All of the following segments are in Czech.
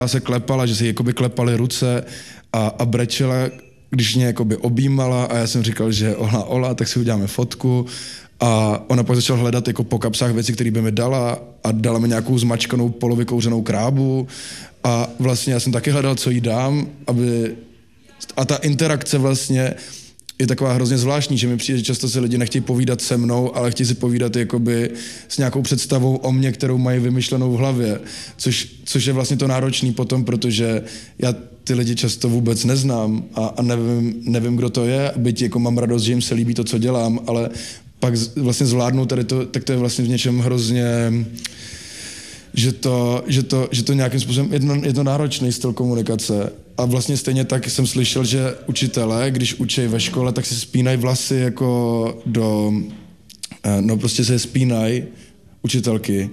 se klepala, že si jakoby klepaly ruce a brečela, když mě jakoby objímala a já jsem říkal, že ola, tak si uděláme fotku a ona pak začala hledat jako po kapsách věci, které by mi dala a dala mi nějakou zmačkanou polovykouřenou krábu a vlastně já jsem taky hledal, co jí dám, a ta interakce vlastně je taková hrozně zvláštní, že mi přijde, že často se lidi nechtějí povídat se mnou, ale chtějí si povídat jakoby s nějakou představou o mně, kterou mají vymyšlenou v hlavě, což je vlastně to náročný potom, protože já ty lidi často vůbec neznám a nevím, kdo to je, byť jako mám radost, že jim se líbí to, co dělám, ale pak vlastně zvládnu tady to, tak to je vlastně v něčem hrozně, že to nějakým způsobem je to náročný styl komunikace. A vlastně stejně tak jsem slyšel, že učitelé, když učí ve škole, tak si spínají vlasy jako prostě se spínají učitelky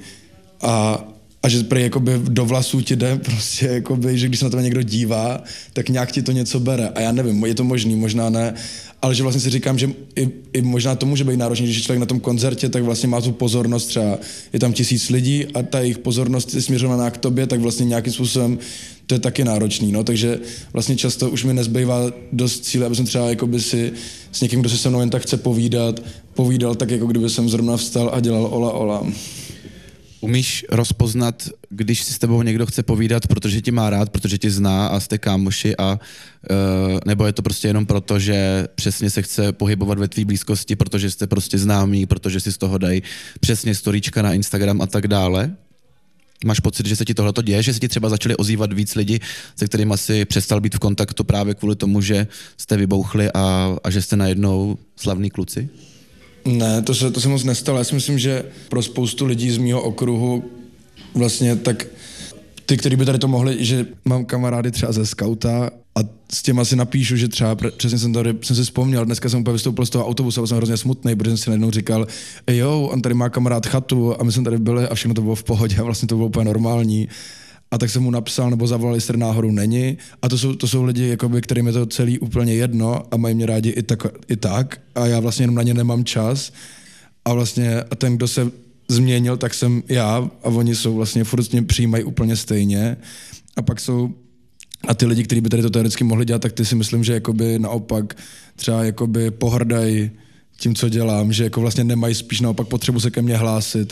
a že prý jakoby do vlasů ti jde prostě jakoby, že když se na to někdo dívá, tak nějak ti to něco bere. A já nevím, je to možný, možná ne, ale že vlastně si říkám, že i možná to může být náročný, když je člověk na tom koncertě, tak vlastně má tu pozornost, třeba je tam 1000 lidí a ta jejich pozornost je směřovaná k tobě, tak vlastně nějakým způsobem to je taky náročný, no, takže vlastně často už mi nezbývá dost cíle, aby jsem třeba jakoby si s někým, kdo si se mnou jen tak chce povídal tak, jako kdyby jsem zrovna vstal a dělal ola. Umíš rozpoznat, když si s tebou někdo chce povídat, protože tě má rád, protože tě zná a jste kámoši nebo je to prostě jenom proto, že přesně se chce pohybovat ve tvý blízkosti, protože jste prostě známí, protože si z toho dají přesně storíčka na Instagram a tak dále? Máš pocit, že se ti tohleto děje, že se ti třeba začali ozývat víc lidi, se kterými si přestal být v kontaktu právě kvůli tomu, že jste vybouchli a že jste najednou slavní kluci? Ne, to se moc nestalo. Já si myslím, že pro spoustu lidí z mýho okruhu vlastně tak ty, kteří by tady to mohli, že mám kamarády třeba ze skauta a s těma si napíšu, že třeba přesně jsem si vzpomněl, dneska jsem úplně vystoupil z toho autobusu a byl jsem hrozně smutný, protože jsem si najednou říkal, on tady má kamarád chatu a my jsme tady byli a všechno to bylo v pohodě a vlastně to bylo úplně normální. A tak jsem mu napsal nebo zavolal, jestli náhodou není. A to jsou lidi, jakoby, kterým je to celý úplně jedno a mají mě rádi i tak. A já vlastně jenom na ně nemám čas. A vlastně ten, kdo se změnil, tak jsem já a oni jsou vlastně furt mě přijímají úplně stejně. A pak jsou a ty lidi, kteří by tady to teoreticky mohli dělat, tak ty si myslím, že jakoby naopak třeba jakoby pohrdají tím, co dělám, že jako vlastně nemají spíš naopak potřebu se ke mně hlásit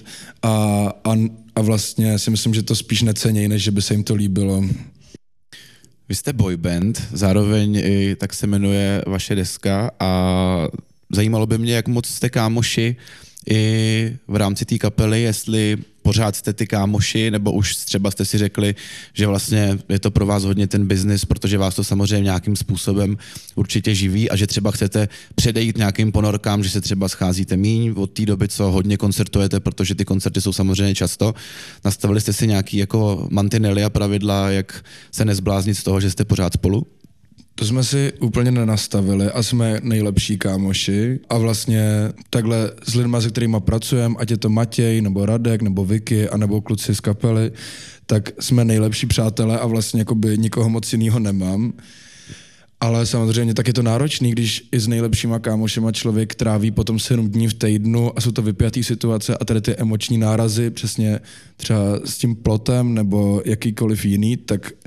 a vlastně si myslím, že to spíš necenějí, než že by se jim to líbilo. Vy jste boyband, zároveň i tak se jmenuje vaše deska a zajímalo by mě, jak moc jste kámoši i v rámci té kapely, jestli pořád jste ty kámoši, nebo už třeba jste si řekli, že vlastně je to pro vás hodně ten biznis, protože vás to samozřejmě nějakým způsobem určitě živí a že třeba chcete předejít nějakým ponorkám, že se třeba scházíte míň od té doby, co hodně koncertujete, protože ty koncerty jsou samozřejmě často. Nastavili jste si nějaký jako mantinely a pravidla, jak se nezbláznit z toho, že jste pořád spolu? To jsme si úplně nenastavili a jsme nejlepší kámoši a vlastně takhle s lidma, se kterýma pracujeme, ať je to Matěj, nebo Radek, nebo Vicky, anebo kluci z kapely, tak jsme nejlepší přátelé a vlastně jakoby nikoho moc jinýho nemám. Ale samozřejmě tak je to náročný, když i s nejlepšíma kámošema člověk tráví potom 7 dní v týdnu a jsou to vypjatý situace a tady ty emoční nárazy, přesně třeba s tím plotem nebo jakýkoliv jiný,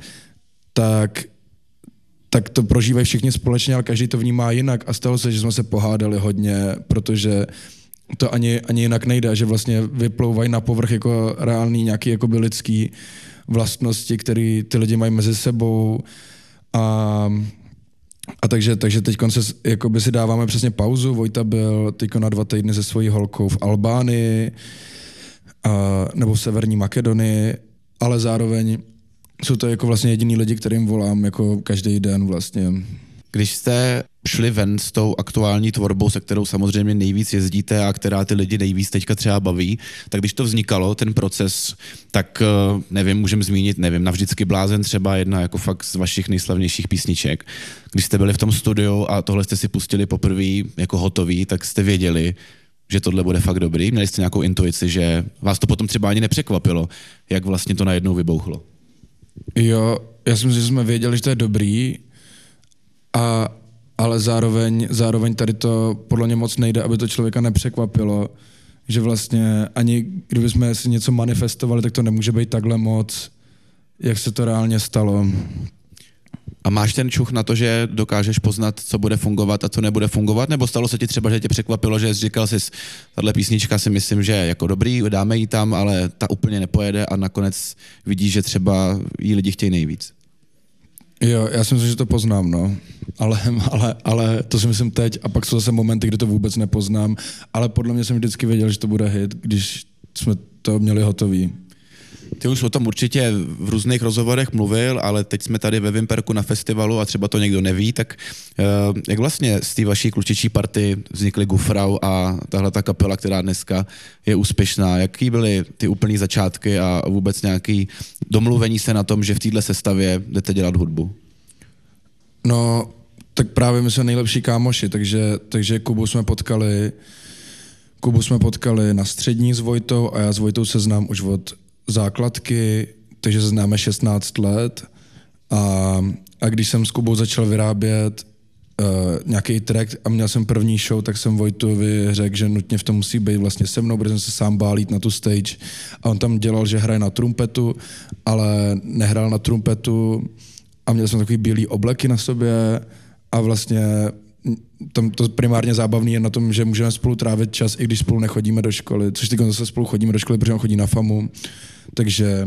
tak to prožívají všichni společně, ale každý to vnímá jinak a stalo se, že jsme se pohádali hodně, protože to ani jinak nejde, že vlastně vyplouvají na povrch jako reální nějaký jakoby lidský vlastnosti, které ty lidi mají mezi sebou a takže teď si dáváme přesně pauzu. Vojta byl teď na 2 týdny se svojí holkou v Albánii nebo v Severní Makedonii, ale zároveň jsou to jako vlastně jediný lidi, kterým volám jako každý den vlastně. Když jste šli ven s tou aktuální tvorbou, se kterou samozřejmě nejvíc jezdíte a která ty lidi nejvíc teďka třeba baví, tak když to vznikalo, ten proces, tak můžeme zmínit, Navždycky blázen třeba jedna jako fakt z vašich nejslavnějších písniček. Když jste byli v tom studiu a tohle jste si pustili poprvé jako hotový, tak jste věděli, že tohle bude fakt dobrý. Měli jste nějakou intuici, že vás to potom třeba ani nepřekvapilo, jak vlastně to najednou vybouchlo. Jo, já si myslím, že jsme věděli, že to je dobrý, ale zároveň tady to podle mě moc nejde, aby to člověka nepřekvapilo, že vlastně ani kdybychom si něco manifestovali, tak to nemůže být takhle moc jak se to reálně stalo. A máš ten čuch na to, že dokážeš poznat, co bude fungovat a co nebude fungovat? Nebo stalo se ti třeba, že tě překvapilo, že jsi říkal jsi, tahle písnička si myslím, že je jako dobrý, dáme ji tam, ale ta úplně nepojede a nakonec vidíš, že třeba jí lidi chtějí nejvíc? Jo, já si myslím, že to poznám, no. Ale to si myslím teď a pak jsou zase momenty, kdy to vůbec nepoznám, ale podle mě jsem vždycky věděl, že to bude hit, když jsme to měli hotový. Ty už o tom určitě v různých rozhovorech mluvil, ale teď jsme tady ve Vimperku na festivalu a třeba to někdo neví, tak jak vlastně z té vaší klučičí party vznikly Gufrau a tahle ta kapela, která dneska je úspěšná, jaký byly ty úplný začátky a vůbec nějaký domluvení se na tom, že v téhle sestavě jdete dělat hudbu? No, tak právě my jsme nejlepší kámoši, takže Kubu jsme potkali na střední s Vojtou a já s Vojtou se znám už od základky, takže se známe 16 let a když jsem s Kubou začal vyrábět nějaký track a měl jsem první show, tak jsem Vojtovi řekl, že nutně v tom musí být vlastně se mnou, protože jsem se sám bál jít na tu stage a on tam dělal, že hraje na trumpetu, ale nehrál na trumpetu a měl jsem takový bílý obleky na sobě a vlastně tam to primárně zábavný je na tom, že můžeme spolu trávit čas, i když spolu nechodíme do školy, což teď zase spolu chodíme do školy, protože on chodí na FAMu, takže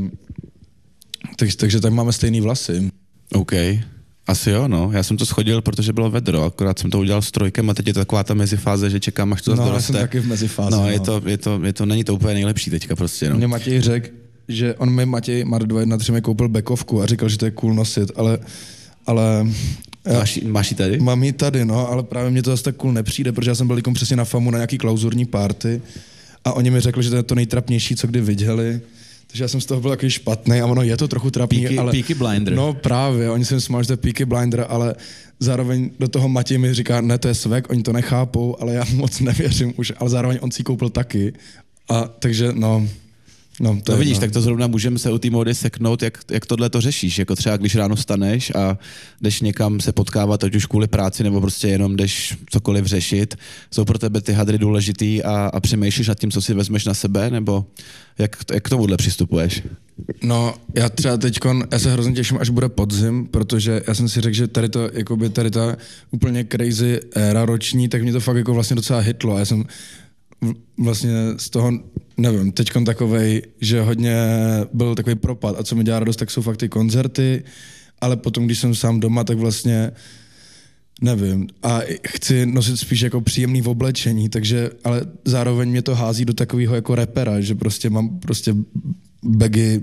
tak máme stejný vlasy. OK. Asi jo, no. Já jsem to schodil, protože bylo vedro, akorát jsem to udělal s trojkem a teď je to taková ta mezifáze, že čekám, až to zase doroste. No, já jsem taky v mezifázi. No, není to úplně nejlepší teďka prostě, no. Mě Matěj řekl, že Matěj Mar 213 mi koupil bekovku a říkal, že to je cool nosit, ale Máš ji tady? Mám ji tady, no, ale právě mě to zase tak cool nepřijde, protože já jsem byl přesně na FAMu na nějaký klauzurní party a oni mi řekli, že to je to nejtrapnější, co kdy viděli. Takže já jsem z toho byl takový špatný a ono je to trochu trapný, ale... Peaky Blinder. No právě, oni se smáli, že to je Peaky Blinder, ale zároveň do toho Matěj mi říká, ne, to je svek, oni to nechápou, ale já moc nevěřím už, ale zároveň on si ji koupil taky. A takže to vidíš, tak to zrovna můžeme se u té módy seknout, jak tohle to řešíš, jako třeba když ráno staneš a jdeš někam se potkávat, ať už kvůli práci, nebo prostě jenom jdeš cokoliv řešit. Jsou pro tebe ty hadry důležitý a přemýšlíš nad tím, co si vezmeš na sebe, nebo jak k tomuhle přistupuješ? No, já třeba já se hrozně těším, až bude podzim, protože já jsem si řekl, že tady ta úplně crazy éra roční, tak mě to fakt jako vlastně docela hitlo. Já jsem vlastně z toho, nevím, teďkon takovej, že hodně byl takový propad a co mi dělá radost, tak jsou fakt ty koncerty, ale potom, když jsem sám doma, tak vlastně nevím a chci nosit spíš jako příjemný oblečení, takže, ale zároveň mě to hází do takového jako rapera, že prostě mám prostě bagy,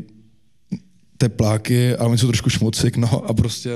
tepláky, ale oni jsou trošku šmucik, no a prostě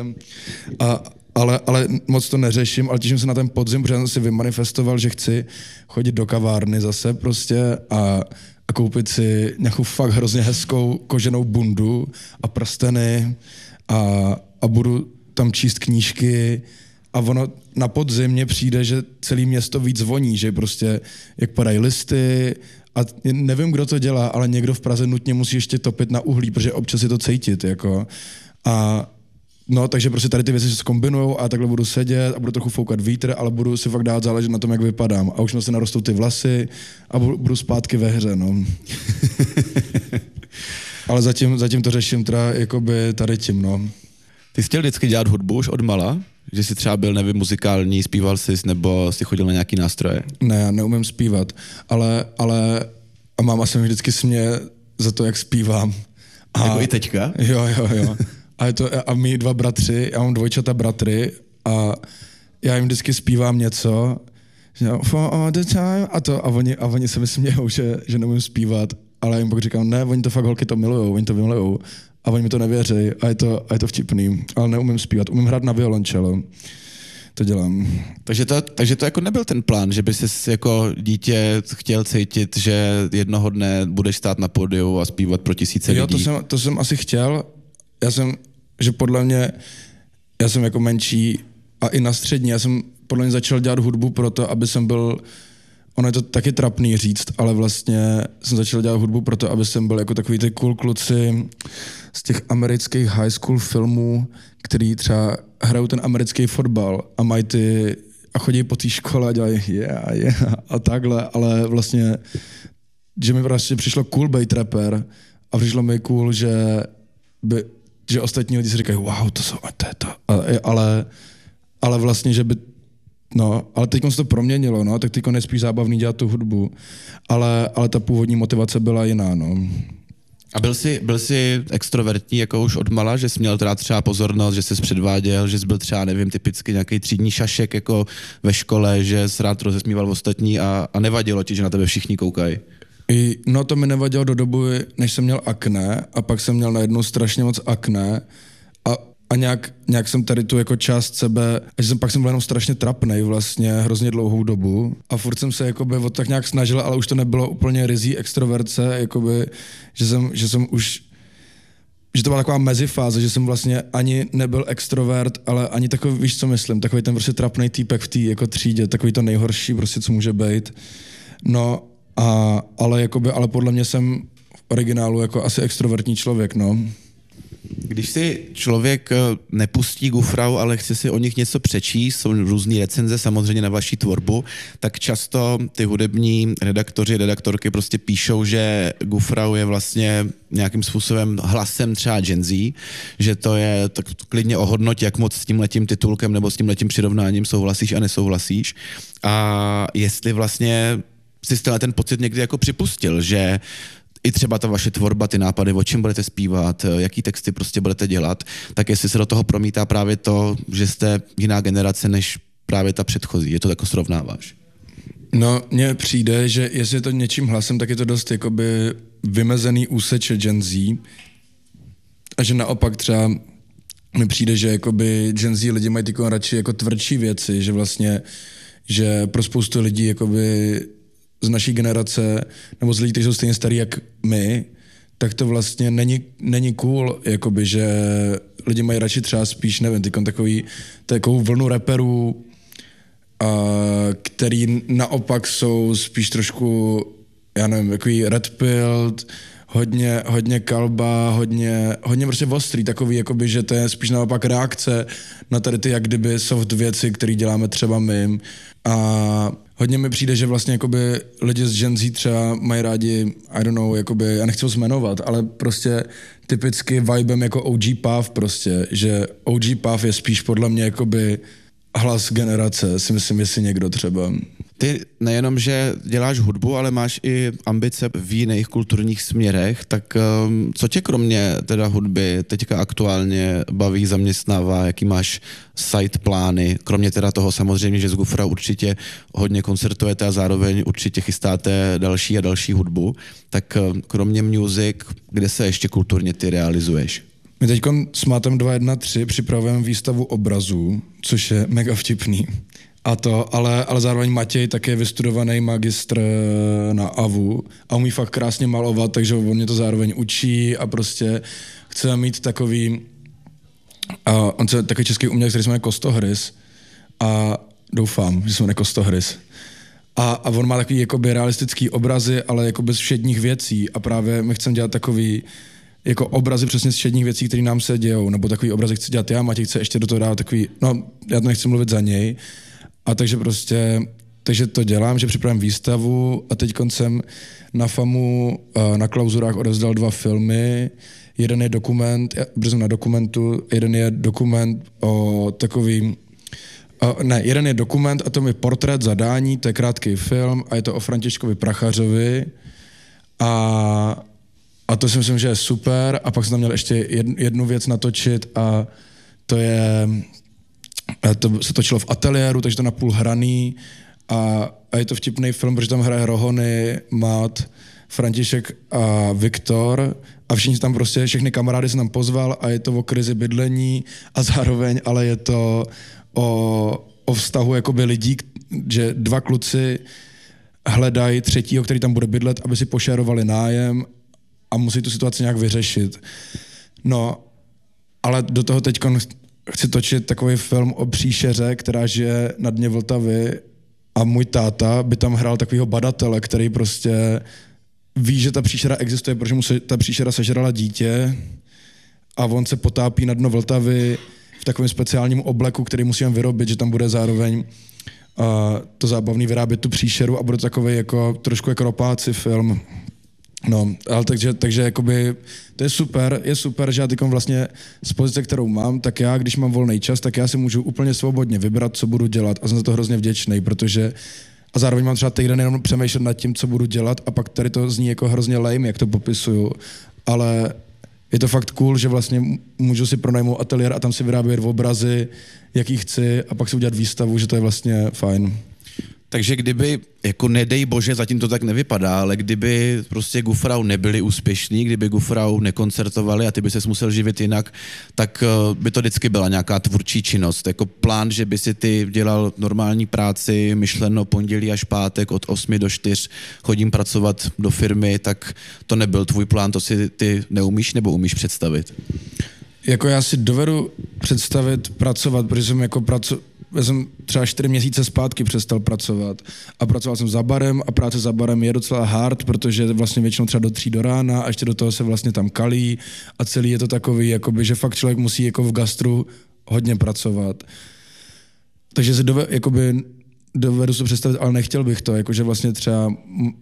ale moc to neřeším, ale těším se na ten podzim, protože jsem si vymanifestoval, že chci chodit do kavárny zase prostě a koupit si nějakou fakt hrozně hezkou koženou bundu a prsteny a budu tam číst knížky a ono na podzim mně přijde, že celé město víc voní, že prostě jak padají listy a nevím, kdo to dělá, ale někdo v Praze nutně musí ještě topit na uhlí, protože občas je to cítit, jako no, takže prostě tady ty věci se zkombinujou a takhle budu sedět a budu trochu foukat vítr, ale budu si fakt dát záležet na tom, jak vypadám. A už mi se narostou ty vlasy a budu zpátky ve hře, no. Ale zatím to řeším teda jakoby tady tím, no. Ty jsi chtěl vždycky dělat hudbu už od mala? Že jsi třeba byl, nevím, muzikální, zpíval jsi, nebo jsi chodil na nějaký nástroje? Ne, já neumím zpívat, ale a máma se mi vždycky směje za to, jak zpívám. Jako i teďka? Jo. A my 2 bratři, já mám dvojčata bratry a já jim vždycky zpívám něco, for all the time a oni se mi smějou, že neumím zpívat, ale já jim pak říkám, ne, oni to fakt holky to milujou, oni to vymilujou a oni mi to nevěří a je to vtipný, ale neumím zpívat, umím hrát na violoncello. To dělám. Takže to jako nebyl ten plán, že by ses jako dítě chtěl cítit, že jednoho dne budeš stát na pódiu a zpívat pro tisíce lidí? Jo, to jsem asi chtěl. Že podle mě, já jsem jako menší a i na střední, já jsem podle mě začal dělat hudbu proto, aby jsem byl, ono je to taky trapný říct, ale vlastně jsem začal dělat hudbu proto, aby jsem byl jako takový ty cool kluci z těch amerických high school filmů, který třeba hrajou ten americký fotbal a mají a chodí po té škole a dělají a takhle, ale vlastně, že mi prostě přišlo cool být rapper a přišlo mi cool, že by že ostatní lidi si říkají, wow, to je to. Ale vlastně, že by, no, ale teď se to proměnilo, no, tak teď je spíš zábavný dělat tu hudbu, ale ta původní motivace byla jiná, no. A byl jsi extrovertní jako už odmala, že jsi měl teda třeba pozornost, že jsi předváděl, že jsi byl třeba, nevím, typicky nějaký třídní šašek jako ve škole, že jsi rád rozesmíval ostatní a nevadilo ti, že na tebe všichni koukají? No to mi nevadilo do doby, než jsem měl akné a pak jsem měl najednou strašně moc akné a nějak jsem tady tu jako část sebe, pak jsem byl jenom strašně trapnej vlastně hrozně dlouhou dobu a furt jsem se jakoby tak nějak snažil, ale už to nebylo úplně rizí extroverce, jakoby, že jsem už, že to byla taková mezifáze, že jsem vlastně ani nebyl extrovert, ale ani takový, víš co myslím, takový ten prostě trapnej týpek v té jako třídě, takový to nejhorší prostě, co může být. No ale podle mě jsem v originálu jako asi extrovertní člověk, no. Když si člověk nepustí Gufrau, ale chce si o nich něco přečíst, jsou různý recenze samozřejmě na vaší tvorbu, tak často ty hudební redaktorky prostě píšou, že Gufrau je vlastně nějakým způsobem hlasem třeba Gen Z, že to je tak klidně o hodnotě, jak moc s tímhletím titulkem nebo s tímhletím přirovnáním souhlasíš a nesouhlasíš. A jestli vlastně jsi ten pocit někdy jako připustil, že i třeba ta vaše tvorba, ty nápady, o čem budete zpívat, jaký texty prostě budete dělat, tak jestli se do toho promítá právě to, že jste jiná generace než právě ta předchozí, je to jako srovnáváš? No, mně přijde, že jestli je to něčím hlasem, tak je to dost jakoby vymezený úseče Gen Z a že naopak třeba mi přijde, že jakoby Gen Z lidi mají radši jako tvrdší věci, že vlastně, že pro spoustu lidí jakoby z naší generace, nebo z lidí, kteří jsou stejně starý jak my, tak to vlastně není cool, jakoby, že lidi mají radši třeba spíš, nevím, takovou vlnu rapperů, který naopak jsou spíš trošku, já nevím, takový red pilled, hodně kalba, hodně prostě ostrý, takový, jakoby, že to je spíš naopak reakce na tady ty jak kdyby soft věci, které děláme třeba my. A hodně mi přijde, že vlastně jakoby lidi z Gen Z třeba mají rádi, I don't know, jakoby, já nechci ho zmenovat, ale prostě typicky vibem jako OG Puff prostě, že OG Puff je spíš podle mě jakoby hlas generace, si myslím, jestli někdo třeba. Ty nejenom, že děláš hudbu, ale máš i ambice v jiných kulturních směrech, tak co tě kromě teda hudby teďka aktuálně baví, zaměstnává, jaký máš side plány, kromě teda toho samozřejmě, že z Gufrau určitě hodně koncertujete a zároveň určitě chystáte další a další hudbu, tak kromě music, kde se ještě kulturně ty realizuješ? My teď s Mátem 213 připravujeme výstavu obrazů, což je mega vtipný. Ale zároveň Matěj tak je vystudovaný magistr na AVU a umí fakt krásně malovat, takže on mě to zároveň učí a prostě chceme mít takový, on je takový český umělec, který se jmenuje Kostohrys a doufám, že se jmenuje Kostohrys. A on má takový jakoby realistický obrazy, ale jako bez všedních věcí a právě my chceme dělat takový jako obrazy přesně z všedních věcí, které nám se dějou, nebo takový obrazy chci dělat já, Matěj chce ještě do toho dát takový, no já to nechci mluvit za něj, a takže to dělám, že připravím výstavu a teď jsem na FAMu na klauzurách odevzdal 2 filmy, jeden je dokument, brzy na dokumentu, jeden je dokument o takovým, jeden je dokument a to je portrét zadání, to je krátký film a je to o Františkovi Prachařovi a to si myslím, že je super a pak jsem tam měl ještě jednu věc natočit a to se točilo v ateliéru, takže to napůl hraný a je to vtipný film, protože tam hraje Rohony, Mát, František a Viktor a všechny kamarády jsem tam pozval a je to o krizi bydlení a zároveň, ale je to o vztahu jakoby lidí, že 2 kluci hledají 3., který tam bude bydlet, aby si pošerovali nájem a musí tu situaci nějak vyřešit. No, ale do toho teď chci točit takový film o příšeře, která žije na dně Vltavy a můj táta by tam hrál takovýho badatele, který prostě ví, že ta příšera existuje, protože mu ta příšera sežrala dítě a on se potápí na dno Vltavy v takovém speciálním obleku, který musíme vyrobit, že tam bude zároveň to zábavný vyrábět tu příšeru a bude to takový jako trošku jako ropáci film. No, ale takže jakoby, to je super, že já teďkom vlastně z pozice, kterou mám, tak já, když mám volný čas, tak já si můžu úplně svobodně vybrat, co budu dělat a jsem za to hrozně vděčný, protože a zároveň mám třeba týden jenom přemýšlet nad tím, co budu dělat a pak tady to zní jako hrozně lame, jak to popisuju, ale je to fakt cool, že vlastně můžu si pronajmout ateliér a tam si vyrábět obrazy, jaký chci a pak si udělat výstavu, že to je vlastně fajn. Takže kdyby, jako nedej bože, zatím to tak nevypadá, ale kdyby prostě Gufrau nebyli úspěšní, kdyby Gufrau nekoncertovali a ty by ses musel živit jinak, tak by to vždycky byla nějaká tvůrčí činnost. Jako plán, že by si ty dělal normální práci, myšleno pondělí až pátek od 8 do 4 chodím pracovat do firmy, tak to nebyl tvůj plán, to si ty neumíš nebo umíš představit? Jako já si dovedu představit pracovat, protože jsem já jsem třeba 4 měsíce zpátky přestal pracovat a pracoval jsem za barem a práce za barem je docela hard, protože vlastně většinou třeba do 3 do rána a ještě do toho se vlastně tam kalí a celý je to takový, jakoby, že fakt člověk musí jako v gastru hodně pracovat. Takže si dovedu se představit, ale nechtěl bych to, jakože vlastně třeba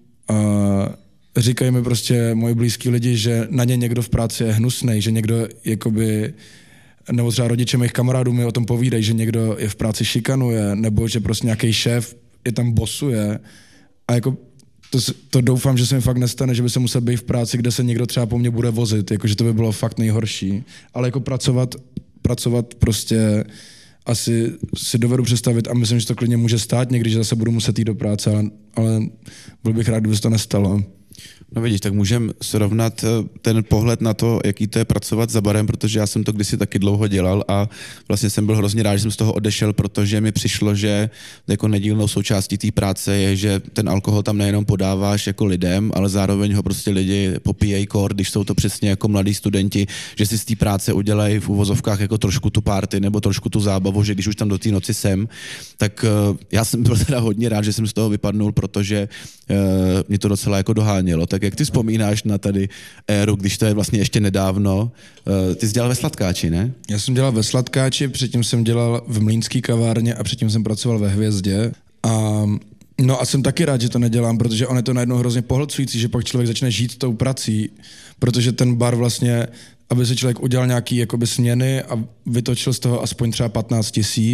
říkají mi prostě moji blízký lidi, že na ně někdo v práci je hnusnej, že někdo jakoby nebo třeba rodiče mých kamarádů mi o tom povídají, že někdo je v práci šikanuje, nebo že prostě nějaký šéf je tam bosuje a jako to doufám, že se mi fakt nestane, že by se musel být v práci, kde se někdo třeba po mně bude vozit, jakože to by bylo fakt nejhorší, ale jako pracovat prostě asi si dovedu představit a myslím, že to klidně může stát někdy, že zase budu muset jít do práce, ale byl bych rád, kdyby se to nestalo. No vidíš, tak můžeme srovnat ten pohled na to, jaký to je pracovat za barem, protože já jsem to kdysi taky dlouho dělal a vlastně jsem byl hrozně rád, že jsem z toho odešel, protože mi přišlo, že jako nedílnou součástí té práce je, že ten alkohol tam nejenom podáváš jako lidem, ale zároveň ho prostě lidi popíjejí kor, když jsou to přesně jako mladí studenti, že si z té práce udělají v uvozovkách jako trošku tu party nebo trošku tu zábavu, že když už tam do té noci jsem, tak já jsem byl teda hodně rád, že jsem z toho vypadnul, protože mě to docela jako dohánělo. Tak jak ty vzpomínáš na tady éru, když to je vlastně ještě nedávno, ty jsi dělal ve Sladkáči, ne? Já jsem dělal ve Sladkáči, předtím jsem dělal v Mlýnský kavárně a předtím jsem pracoval ve Hvězdě a jsem taky rád, že to nedělám, protože on je to najednou hrozně pohlcující, že pak člověk začne žít tou prací, protože ten bar vlastně, aby si člověk udělal nějaký jakoby směny a vytočil z toho aspoň třeba 15 000,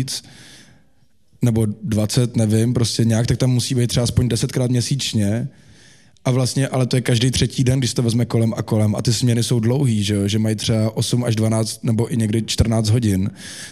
nebo 20, nevím, prostě nějak, tak tam musí být třeba aspoň 10krát měsíčně. A vlastně, ale to je každý 3. den, když to vezme kolem a kolem. A ty směny jsou dlouhý, že mají třeba 8 až 12 nebo i někdy 14 hodin.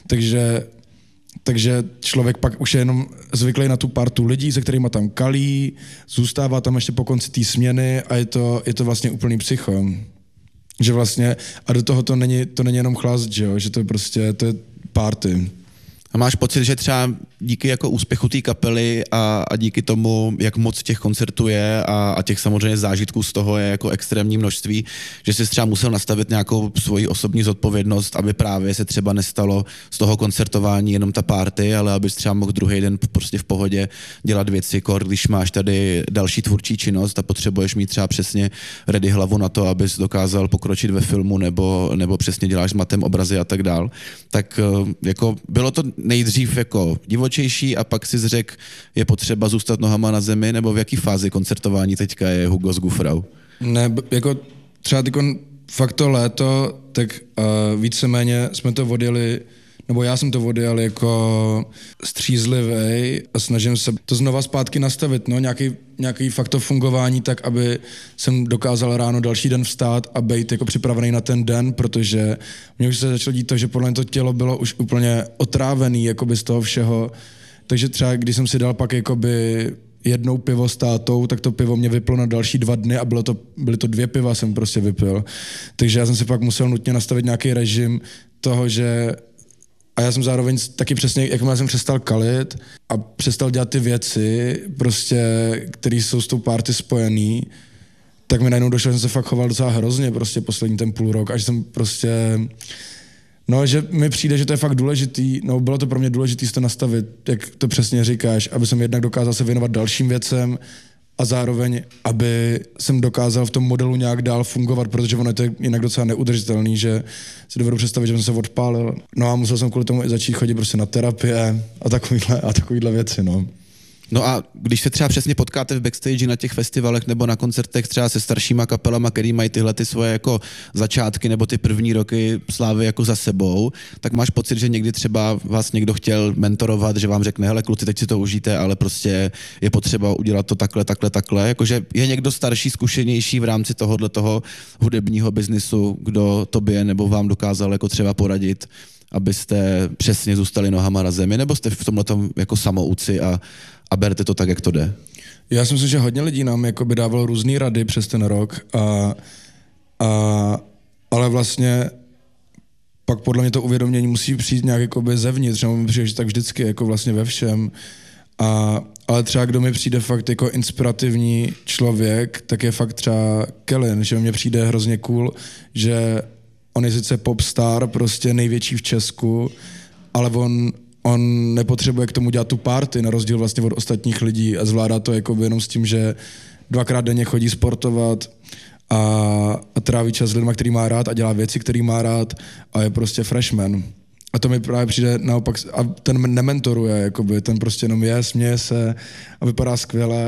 Takže člověk pak už je jenom zvyklý na tu partu lidí, se kterými tam kalí, zůstává tam ještě po konci té směny a je to vlastně úplný psycho. Že vlastně, a do toho to není jenom chlast, že to je prostě, to je party. A máš pocit, že třeba díky jako úspěchu té kapely a díky tomu, jak moc těch koncertů je a těch samozřejmě zážitků z toho je jako extrémní množství, že jsi třeba musel nastavit nějakou svoji osobní zodpovědnost, aby právě se třeba nestalo z toho koncertování jenom ta party, ale abys třeba mohl druhý den prostě v pohodě dělat věci, když máš tady další tvůrčí činnost a potřebuješ mít třeba přesně ready hlavu na to, abys dokázal pokročit ve filmu nebo přesně děláš s matem obrazy a tak dál. Tak jako bylo to nejdřív jako divočejší a pak si řekl, je potřeba zůstat nohama na zemi, nebo v jaký fázi koncertování teďka je Hugo z Gufrau? Ne, jako třeba fakt to léto, tak víceméně jsme to odjeli, nebo já jsem to odjel jako střízlivej a snažím se to znova zpátky nastavit, no, nějaký fakt to fungování tak, aby jsem dokázal ráno další den vstát a být jako připravený na ten den, protože mě už se začalo dít to, že podle mě to tělo bylo už úplně otrávený jakoby z toho všeho, takže třeba když jsem si dal pak jakoby jednou pivo s tátou, tak to pivo mě vyplo na další 2 dny a byly to 2 piva jsem prostě vypil. Takže já jsem si pak musel nutně nastavit nějaký režim toho, že a já jsem zároveň taky přesně, jakmile jsem přestal kalit a přestal dělat ty věci, prostě, které jsou s tou party spojený, tak mi najednou došlo, že jsem se fakt choval docela hrozně prostě poslední ten půl rok, až jsem prostě, no, že mi přijde, že to je fakt důležitý, no, bylo to pro mě důležitý si to nastavit, jak to přesně říkáš, aby jsem jednak dokázal se věnovat dalším věcem a zároveň, aby jsem dokázal v tom modelu nějak dál fungovat, protože ono je to jinak docela neudržitelný, že si dovedu představit, že jsem se odpálil. No a musel jsem kvůli tomu i začít chodit prostě na terapie a takovýhle věci, no. No a když se třeba přesně potkáte v backstage na těch festivalech nebo na koncertech třeba se staršíma kapelama, který mají tyhle ty svoje jako začátky nebo ty první roky slávy jako za sebou, tak máš pocit, že někdy třeba vás někdo chtěl mentorovat, že vám řekne, hele kluci, teď si to užijte, ale prostě je potřeba udělat to takhle, jakože je někdo starší, zkušenější v rámci toho hudebního biznisu, kdo tobě nebo vám dokázal jako třeba poradit, abyste přesně zůstali nohama na zemi, nebo jste v tomhletom jako samouci a berte to tak, jak to jde? Já si myslím, že hodně lidí nám jakoby dávalo různý rady přes ten rok, ale vlastně pak podle mě to uvědomění musí přijít nějak jakoby zevnitř, nebo mi přijde, že tak vždycky jako vlastně ve všem. Ale třeba kdo mi přijde fakt jako inspirativní člověk, tak je fakt třeba Kellyn, že mně přijde hrozně cool, že on je sice popstar, prostě největší v Česku, ale on nepotřebuje k tomu dělat tu party, na rozdíl vlastně od ostatních lidí a zvládá to jako jenom s tím, že 2krát denně chodí sportovat a tráví čas s lidma, který má rád a dělá věci, který má rád a je prostě freshman. A to mi právě přijde naopak, a ten nementoruje, jakoby, ten prostě jenom je, směje se a vypadá skvěle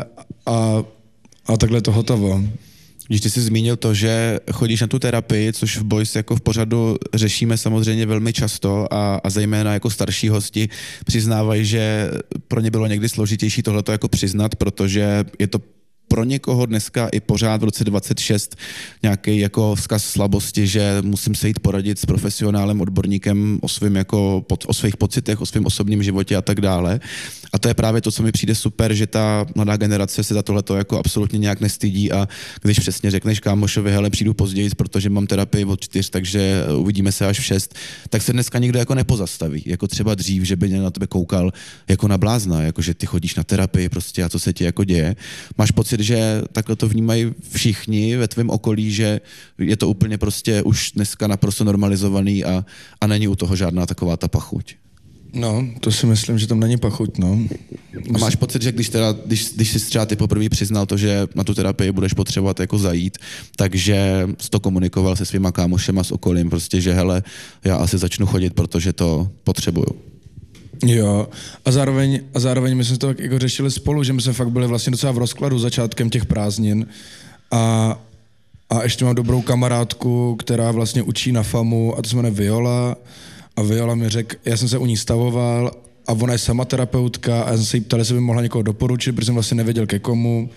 a takhle je to hotovo. Když ty jsi zmínil to, že chodíš na tu terapii, což v Boys jako v pořadu řešíme samozřejmě velmi často a zejména jako starší hosti přiznávají, že pro ně bylo někdy složitější tohleto jako přiznat, protože je to pro někoho dneska i pořád v roce 26 nějaký jako vzkaz slabosti, že musím se jít poradit s profesionálem, odborníkem o svých pocitech, o svém osobním životě a tak dále. A to je právě to, co mi přijde super, že ta mladá generace se za tohleto jako absolutně nějak nestydí a když přesně řekneš kámošovi, hele, přijdu později, protože mám terapii od 4, takže uvidíme se až v 6, tak se dneska nikdo jako nepozastaví, jako třeba dřív, že by na tebe koukal jako na blázna, jako že ty chodíš na terapii prostě a co se ti jako děje. Máš pocit, že takhle to vnímají všichni ve tvém okolí, že je to úplně prostě už dneska naprosto normalizovaný a není u toho žádná taková ta pachuť? No, to si myslím, že tam není pachuť, no. A máš pocit, že když jsi třeba ty poprvé přiznal to, že na tu terapii budeš potřebovat jako zajít, takže jsi to komunikoval se svýma kámošema s okolím, prostě, že hele, já asi začnu chodit, protože to potřebuju. Jo, a zároveň my jsme to tak jako řešili spolu, že my jsme fakt byli vlastně docela v rozkladu začátkem těch prázdnin a ještě mám dobrou kamarádku, která vlastně učí na FAMu a to se jmenuje Viola a Viola mi řekl, já jsem se u ní stavoval a ona je sama terapeutka a já jsem se jí ptal, jestli by mohla někoho doporučit, protože jsem vlastně nevěděl ke komu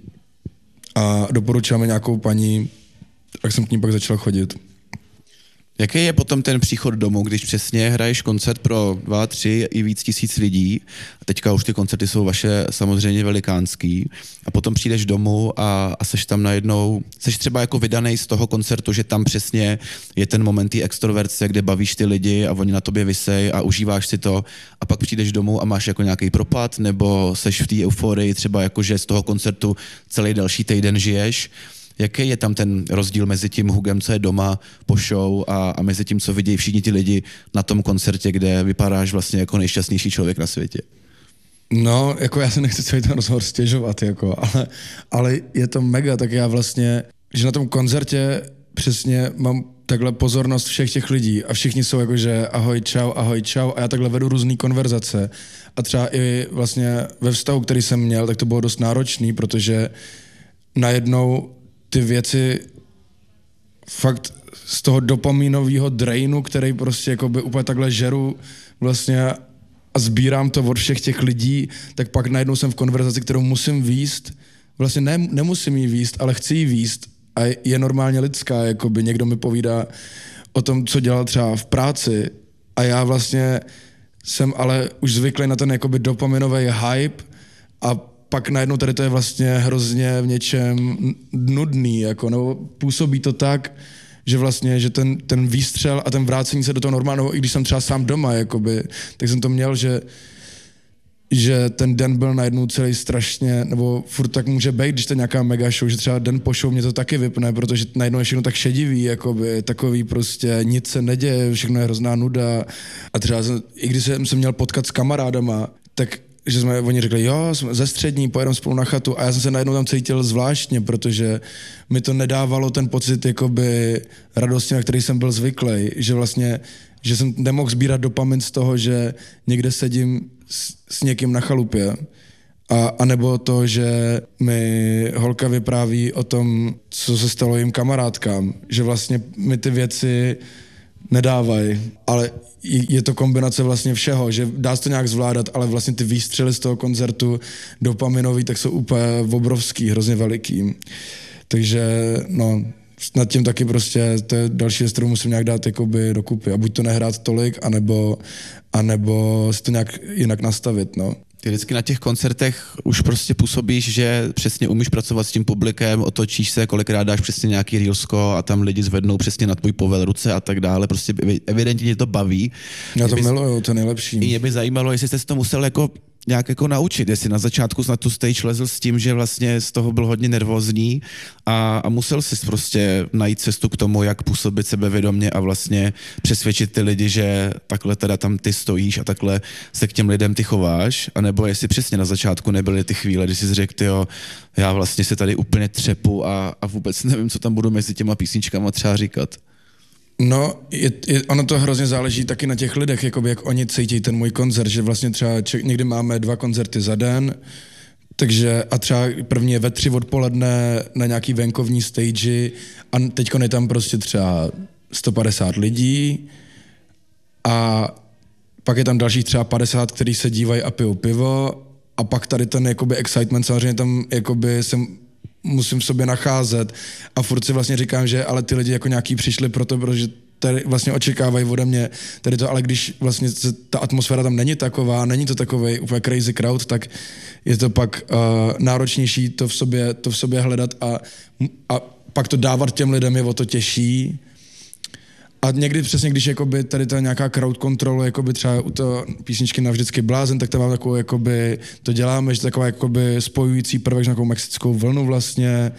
a doporučila mi nějakou paní, tak jsem k ní pak začal chodit. Jaký je potom ten příchod domů, když přesně hraješ koncert pro 2, 3 i víc tisíc lidí, teďka už ty koncerty jsou vaše samozřejmě velikánský, a potom přijdeš domů a seš tam najednou, seš třeba jako vydanej z toho koncertu, že tam přesně je ten moment té extroverce, kde bavíš ty lidi a oni na tobě visej a užíváš si to a pak přijdeš domů a máš jako nějaký propad, nebo seš v té euforii třeba jako, že z toho koncertu celý další týden žiješ. Jaký je tam ten rozdíl mezi tím Hugem, co je doma po show a mezi tím, co vidějí všichni ti lidi na tom koncertě, kde vypadáš vlastně jako nejšťastnější člověk na světě? No, jako já se nechci celý ten rozhovor stěžovat, jako, ale je to mega, tak já vlastně, že na tom koncertě přesně mám takhle pozornost všech těch lidí a všichni jsou jako, že ahoj, čau a já takhle vedu různý konverzace a třeba i vlastně ve vztahu, který jsem měl, tak to bylo dost náročný, protože najednou ty věci fakt z toho dopaminového drainu, který prostě jakoby úplně takhle žeru vlastně a sbírám to od všech těch lidí, tak pak najednou jsem v konverzaci, kterou musím vést, vlastně nemusím jí vést, ale chci jí vést a je normálně lidská, jakoby někdo mi povídá o tom, co dělal třeba v práci a já vlastně jsem ale už zvyklý na ten jakoby dopaminový hype a pak najednou tady to je vlastně hrozně v něčem nudný, jako, nebo působí to tak, že vlastně, že ten výstřel a ten vrácení se do toho normálního, i když jsem třeba sám doma, jakoby, tak jsem to měl, že ten den byl najednou celý strašně, nebo furt tak může být, když to je nějaká mega show, že třeba den po show mě to taky vypne, protože najednou je všechno tak šedivý, jakoby, takový prostě nic se neděje, všechno je hrozná nuda a třeba i když jsem se měl potkat s kamarádama, tak že oni řekli, jo, jsme ze střední, pojedeme spolu na chatu a já jsem se najednou tam cítil zvláštně, protože mi to nedávalo ten pocit jakoby radosti, na který jsem byl zvyklý, že vlastně, že jsem nemohl sbírat dopamin z toho, že někde sedím s někým na chalupě A nebo to, že mi holka vypráví o tom, co se stalo jim kamarádkám, že vlastně mi ty věci nedávají, ale je to kombinace vlastně všeho, že dá se to nějak zvládat, ale vlastně ty výstřely z toho koncertu dopaminový, tak jsou úplně obrovský, hrozně veliký. Takže no, nad tím taky prostě, to je další věc, kterou musím nějak dát jakoby dokupy a buď to nehrát tolik, anebo si to nějak jinak nastavit, no. Ty vždycky na těch koncertech už prostě působíš, že přesně umíš pracovat s tím publikem, otočíš se, kolikrát dáš přesně nějaký reelsko a tam lidi zvednou přesně na tvůj povel ruce a tak dále, prostě evidentně tě to baví. Já to miluju, to je nejlepší. Mě by zajímalo, jestli jste se to musel jako nějak jako naučit, jestli na začátku na tu stage lezl s tím, že vlastně z toho byl hodně nervózní a musel si prostě najít cestu k tomu, jak působit sebevědomě a vlastně přesvědčit ty lidi, že takhle teda tam ty stojíš a takhle se k těm lidem ty chováš, anebo jestli přesně na začátku nebyly ty chvíle, kdy jsi řekl, tyjo, já vlastně se tady úplně třepu a vůbec nevím, co tam budu mezi těma písničkama třeba říkat. No, ono to hrozně záleží taky na těch lidech, jakoby jak oni cítí ten můj koncert, že vlastně třeba někdy máme 2 koncerty za den, takže a třeba první je ve 3 odpoledne na nějaký venkovní stage a teďko je tam prostě třeba 150 lidí a pak je tam dalších třeba 50, kteří se dívají a pijou pivo a pak tady ten jakoby excitement samozřejmě tam jakoby musím v sobě nacházet a furt si vlastně říkám, že ale ty lidi jako nějaký přišli protože tady vlastně očekávají ode mě tady to, ale když vlastně ta atmosféra tam není taková, není to takovej úplně crazy crowd, tak je to pak náročnější to v sobě hledat a pak to dávat těm lidem je o to těžší. A někdy přesně, když jakoby tady ta nějaká crowd control, jakoby třeba u toho písničky Navždycky blázen, tak tam mám takovou, jakoby, to děláme, že taková jakoby spojující prvek na takovou mexickou vlnu vlastně.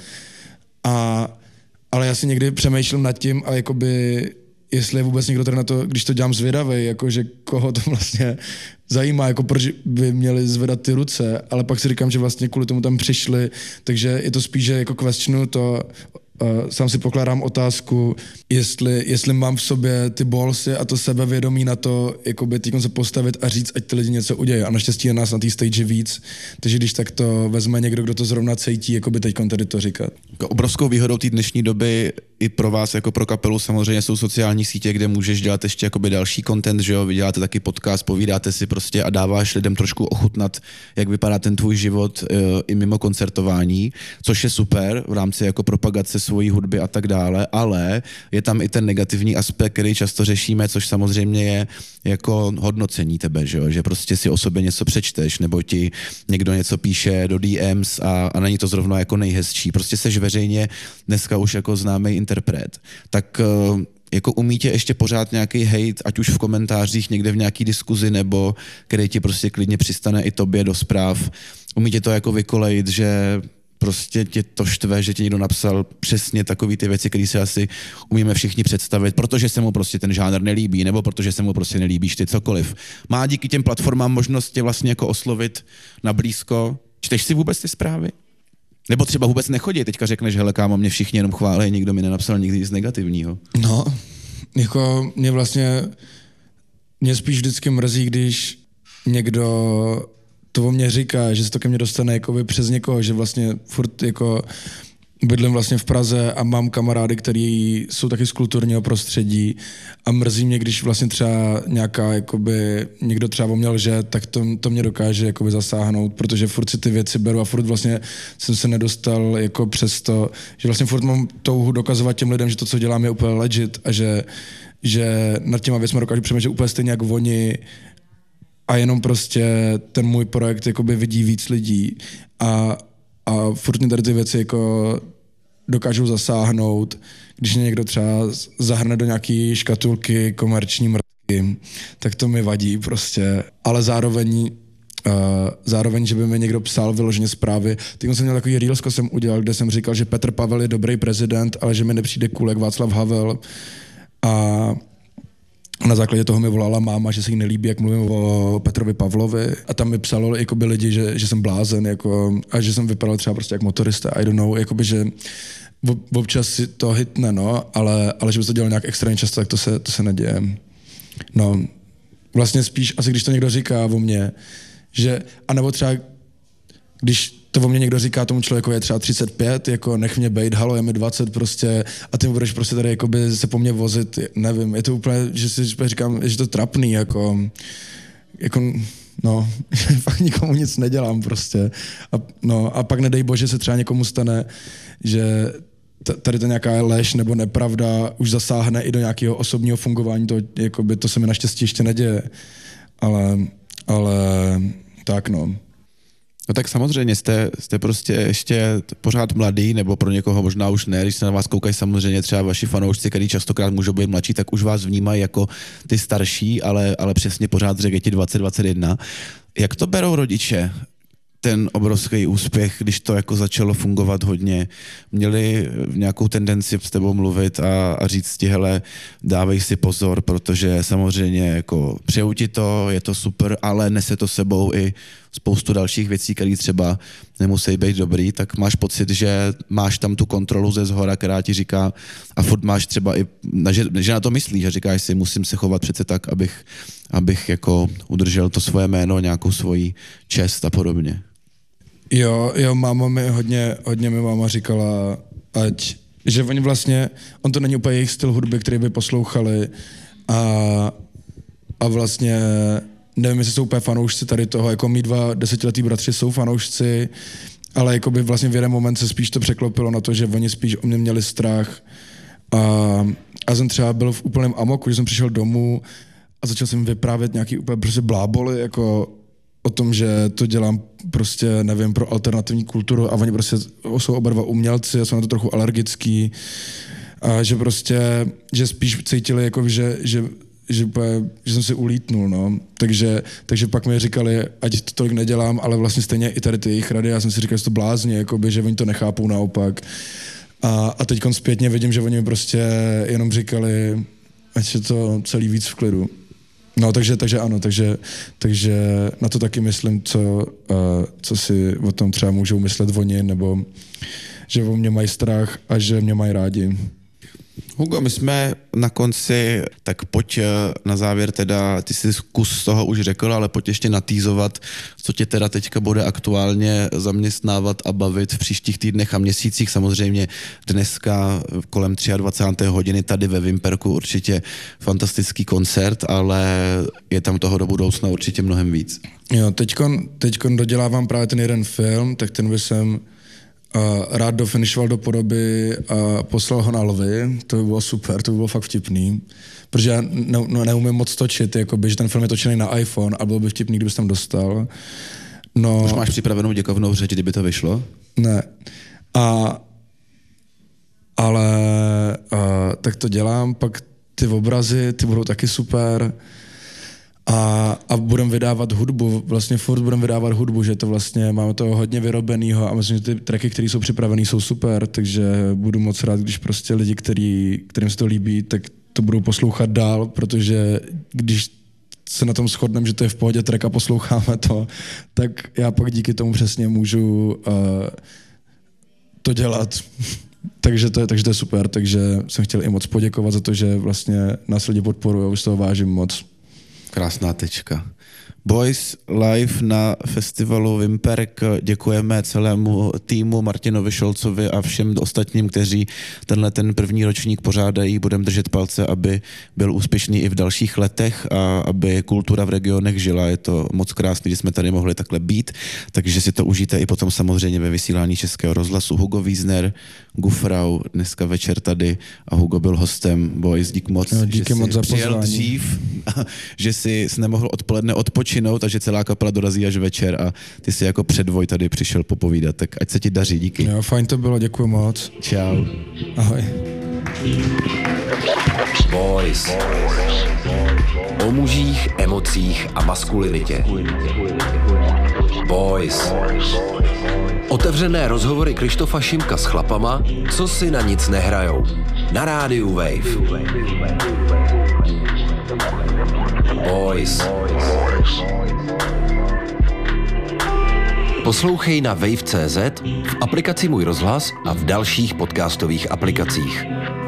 Ale já si někdy přemýšlím nad tím, ale jakoby, jestli je vůbec někdo tady na to, když to dělám zvědavej, jakože koho to vlastně zajímá, jako proč by měli zvedat ty ruce, ale pak si říkám, že vlastně kvůli tomu tam přišli, takže je to spíš, že jako questionu to, sám si pokládám otázku, jestli mám v sobě ty bolsy a to sebevědomí na to, jakoby týkom se postavit a říct, ať ty lidi něco udějí. A naštěstí je nás na té stage víc, takže když tak to vezme někdo, kdo to zrovna cítí, jakoby teďkom tady to říkat. Obrovskou výhodou té dnešní doby i pro vás jako pro kapelu samozřejmě jsou sociální sítě, kde můžeš dělat ještě jakoby další content, že jo, vy děláte taky podcast, povídáte si prostě a dáváš lidem trošku ochutnat, jak vypadá ten tvůj život i mimo koncertování, což je super v rámci jako propagace svojí hudby a tak dále, ale je tam i ten negativní aspekt, který často řešíme, což samozřejmě je jako hodnocení tebe, že prostě si o sobě něco přečteš, nebo ti někdo něco píše do DMs a není to zrovna jako nejhezčí. Prostě seš veřejně dneska už jako známý interpret. Tak jako umí tě ještě pořád nějaký hejt, ať už v komentářích, někde v nějaký diskuzi, nebo který ti prostě klidně přistane i tobě do zpráv. Umí tě to jako vykolejit, že prostě tě to štve, že ti někdo napsal přesně takový ty věci, které si asi umíme všichni představit, protože se mu prostě ten žánr nelíbí, nebo protože se mu prostě nelíbíš ty cokoliv. Má díky těm platformám možnost tě vlastně jako oslovit na blízko. Čteš si vůbec ty zprávy? Nebo třeba vůbec nechodí, teďka řekneš, hele kámo, mě všichni jenom chválí, nikdo mi nenapsal nikdy nic negativního. No, jako mě spíš vždycky mrzí, když někdo to o mě říká, že se to ke mně dostane jakoby přes někoho, že vlastně furt jako bydlím vlastně v Praze a mám kamarády, kteří jsou taky z kulturního prostředí a mrzí mě, když vlastně třeba nějaká, jakoby, někdo třeba o mě lže, tak to mě dokáže jakoby zasáhnout, protože furt si ty věci beru a furt vlastně jsem se nedostal jako přes to, že vlastně furt mám touhu dokazovat těm lidem, že to, co dělám, je úplně legit a že nad těma věcmi dokážu přemýšlet úplně stejně jak oni a jenom prostě ten můj projekt jakoby vidí víc lidí a furt mě tady ty věci jako dokážou zasáhnout, když mě někdo třeba zahrne do nějaký škatulky komerční mrtky, tak to mi vadí prostě, ale zároveň, že by mi někdo psal vyloženě zprávy. Teď jsem měl takový reelsko jsem udělal, kde jsem říkal, že Petr Pavel je dobrý prezident, ale že mi nepřijde cool jak Václav Havel a na základě toho mi volala máma, že se jí nelíbí, jak mluvím o Petrovi Pavlovi a tam mi psalo jakoby lidi, že jsem blázen jako, a že jsem vypadal třeba prostě jak motorista, I don't know, jakoby, že občas si to hitne, no, ale že by to dělal nějak extrémně často, tak to se neděje. No, vlastně spíš asi když to někdo říká o mně, že, anebo třeba když to o mě někdo říká tomu člověku je třeba 35, jako nech mě bejt, halo, je mi 20 prostě a ty budeš prostě tady jakoby se po mně vozit, nevím, je to úplně, že si říkám, že to trapný, jako no, fakt nikomu nic nedělám prostě. A pak nedej bože se třeba někomu stane, že tady to nějaká lež nebo nepravda už zasáhne i do nějakého osobního fungování, to se mi naštěstí ještě neděje, ale tak no. No tak samozřejmě jste prostě ještě pořád mladý, nebo pro někoho možná už ne, když se na vás koukají samozřejmě třeba vaši fanoušci, kteří častokrát můžou být mladší, tak už vás vnímají jako ty starší, ale přesně pořád řekl ti 20-21. Jak to berou rodiče? Ten obrovský úspěch, když to jako začalo fungovat hodně, měli nějakou tendenci s tebou mluvit a říct ti, hele, dávej si pozor, protože samozřejmě jako přeju ti to, je to super, ale nese to sebou i spoustu dalších věcí, které třeba nemusí být dobrý, tak máš pocit, že máš tam tu kontrolu ze zhora, která ti říká a furt máš třeba i, že na to myslíš, že říkáš si, musím se chovat přece tak, abych jako udržel to svoje jméno, nějakou svoji čest a podobně. Jo, máma mi hodně mi máma říkala, že oni vlastně, on to není úplně jejich styl hudby, který by poslouchali a vlastně nevím, jestli jsou úplně fanoušci tady toho, jako mý 2 desetiletí bratři jsou fanoušci, ale jako by vlastně v jeden moment se spíš to překlopilo na to, že oni spíš o mě měli strach a jsem třeba byl v úplném amoku, že jsem přišel domů a začal jsem vyprávět nějaký úplně prostě bláboli, jako o tom, že to dělám prostě, nevím, pro alternativní kulturu a oni prostě jsou oba 2 umělci a jsou na to trochu alergický a že prostě, že spíš cítili jako, že jsem si ulítnul, no. Takže pak mi říkali, ať to tolik nedělám, ale vlastně stejně i tady ty jejich rady, já jsem si říkal, že to blázně, jakoby, že oni to nechápou naopak. A teď zpětně vidím, že oni mi prostě jenom říkali, ať je to celý víc v klidu. No, takže ano, takže na to taky myslím, co si o tom třeba můžou myslet oni, nebo že o mě mají strach a že mě mají rádi. Hugo, my jsme na konci, tak pojď na závěr teda, ty jsi kus toho už řekl, ale pojď ještě natýzovat, co tě teda teďka bude aktuálně zaměstnávat a bavit v příštích týdnech a měsících. Samozřejmě dneska kolem 23. hodiny tady ve Vimperku určitě fantastický koncert, ale je tam toho do budoucna určitě mnohem víc. Jo, teďkon dodělávám právě ten jeden film, tak ten by jsem rád dofinišoval do podoby a poslal ho na Lvy, to by bylo super, to by bylo fakt vtipný, protože já neumím moc točit, jakoby, že ten film je točený na iPhone a bylo by vtipný, kdybys tam dostal. No, už máš připravenou děkovnou řeč, kdyby to vyšlo? Ne. Ale tak to dělám, pak ty obrazy, ty budou taky super. A budeme vydávat hudbu, vlastně furt budeme vydávat hudbu, že to vlastně máme toho hodně vyrobenýho a myslím, že ty tracky, které jsou připravený, jsou super, takže budu moc rád, když prostě lidi, kterým se to líbí, tak to budou poslouchat dál, protože když se na tom shodneme, že to je v pohodě track a posloucháme to, tak já pak díky tomu přesně můžu to dělat. Takže to je super, takže jsem chtěl i moc poděkovat za to, že vlastně nás lidi podporují a už toho vážím moc. Krásná tečka. Boys live na festivalu Vimperk. Děkujeme celému týmu, Martinovi Šolcovi a všem ostatním, kteří ten první ročník pořádají. Budeme držet palce, aby byl úspěšný i v dalších letech a aby kultura v regionech žila. Je to moc krásný, že jsme tady mohli takhle být, takže si to užijte i potom samozřejmě ve vysílání Českého rozhlasu. Hugo Wiesner, Gufrau, dneska večer tady a Hugo byl hostem. Boys, díky moc, díky moc za pozvání. Dřív, že jsi nemohl odpoledne odpočinout a že celá kapela dorazí až večer a ty si jako předvoj tady přišel popovídat, tak ať se ti daří, díky. Jo, fajn to bylo, děkuji moc. Čau. Ahoj. Boys. O mužích, emocích a maskulinitě. Boys. Otevřené rozhovory Krištofa Šimka s chlapama, co si na nic nehrajou. Na rádiu Wave. Boys. Poslouchej na wave.cz, v aplikaci Můj rozhlas a v dalších podcastových aplikacích.